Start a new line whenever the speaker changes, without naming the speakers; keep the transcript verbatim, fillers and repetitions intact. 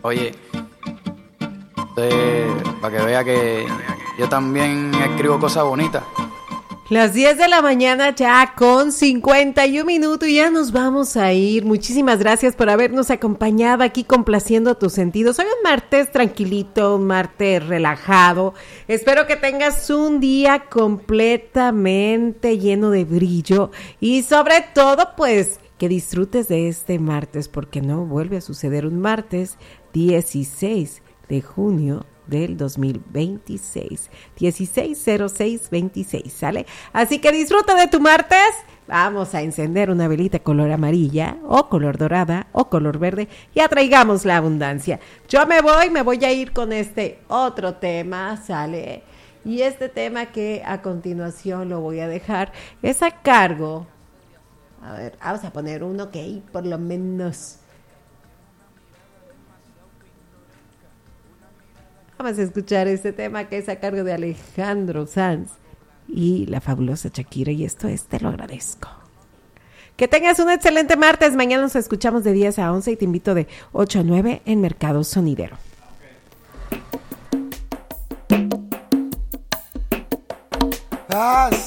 Oye, eh, para que vea que yo también escribo cosas bonitas.
Las diez de la mañana ya con cincuenta y un minutos y ya nos vamos a ir. Muchísimas gracias por habernos acompañado aquí complaciendo tus sentidos. Hoy un martes tranquilito, un martes relajado. Espero que tengas un día completamente lleno de brillo y sobre todo pues que disfrutes de este martes porque no vuelve a suceder un martes dieciséis de junio del dos mil veintiséis, dieciséis cero seis veintiséis, ¿sale? Así que disfruta de tu martes. Vamos a encender una velita color amarilla o color dorada o color verde y atraigamos la abundancia. Yo me voy, me voy a ir con este otro tema, ¿sale? Y este tema que a continuación lo voy a dejar es a cargo. A ver, vamos a poner uno que por lo menos... Vamos a escuchar este tema que es a cargo de Alejandro Sanz y la fabulosa Shakira, y esto es Te lo agradezco. Que tengas un excelente martes. Mañana nos escuchamos de diez a once y te invito de ocho a nueve en Mercado Sonidero.
Ah,